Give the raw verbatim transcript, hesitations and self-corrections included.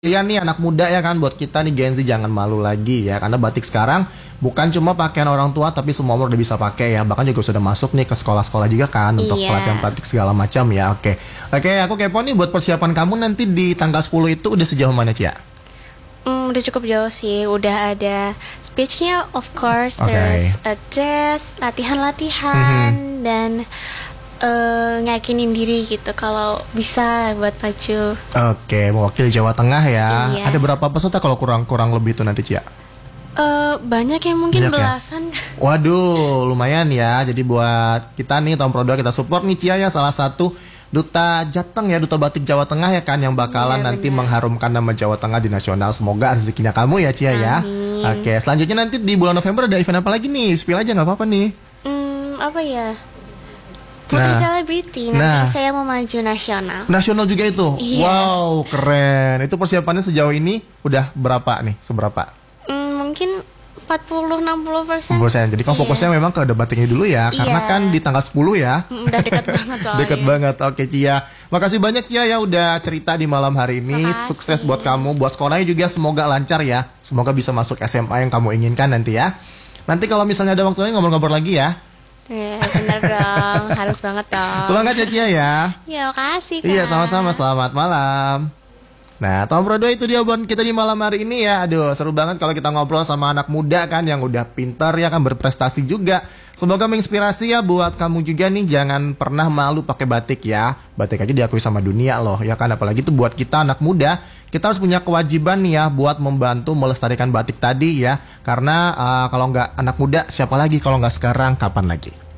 Iya nih anak muda ya kan, buat kita nih Gen Z jangan malu lagi ya, karena batik sekarang bukan cuma pakaian orang tua tapi semua umur udah bisa pakai ya, bahkan juga sudah masuk nih ke sekolah-sekolah juga kan untuk Iya. pelatihan batik segala macam ya. Oke, oke aku kepo nih buat persiapan kamu nanti di tanggal sepuluh itu udah sejauh mana Cia? Hmm, udah cukup jauh sih. Udah ada speechnya, of course. Oke. Terus uh, jazz, latihan-latihan, dan uh, ngeyakinin diri gitu kalau bisa buat maju. Oke, mewakili Jawa Tengah ya. Iya. Ada berapa peserta kalau kurang-kurang lebih itu nanti Cia? Uh, banyak yang mungkin Banyak ya? belasan. Waduh, lumayan ya. Jadi buat kita nih Tom Pro dua kita support nih Cia ya, salah satu duta Jateng ya, duta batik Jawa Tengah ya kan, yang bakalan Iya, nanti benar. mengharumkan nama Jawa Tengah di nasional. Semoga rezekinya kamu ya Cia ya. Amin. Oke, selanjutnya nanti di bulan November ada event apa lagi nih? Spill aja nggak apa-apa nih. Hmm, apa ya? Putri Nah. Selebriti. Nanti Nah. saya mau maju nasional. Nasional juga itu. Iya. Wow, keren. Itu persiapannya sejauh ini udah berapa nih? Seberapa? Hmm, mungkin empat puluh sampai enam puluh persen. sepuluh persen. Jadi kamu Iya. fokusnya memang ke debatingnya dulu ya, karena Iya. kan di tanggal sepuluh ya. Hmm, udah dekat banget soalnya. Deket banget. Oke Cia, makasih banyak Cia ya udah cerita di malam hari ini. Makasih. Sukses buat kamu, buat sekolahnya juga semoga lancar ya. Semoga bisa masuk S M A yang kamu inginkan nanti ya. Nanti kalau misalnya ada waktunya ngobrol-ngobrol lagi ya. Ya, bener dong. Harus banget dong. Semangat ya Cia ya. Ya, makasih, Kak. Iya sama-sama, selamat malam. Nah, Tom Pro dua itu dia obrolan kita di malam hari ini ya. Aduh, seru banget kalau kita ngobrol sama anak muda kan yang udah pintar ya kan, berprestasi juga. Semoga menginspirasi ya buat kamu juga nih, jangan pernah malu pakai batik ya. Batik aja diakui sama dunia loh ya kan, apalagi itu buat kita anak muda. Kita harus punya kewajiban nih ya buat membantu melestarikan batik tadi ya. Karena uh, kalau nggak anak muda, siapa lagi kalau nggak sekarang, kapan lagi?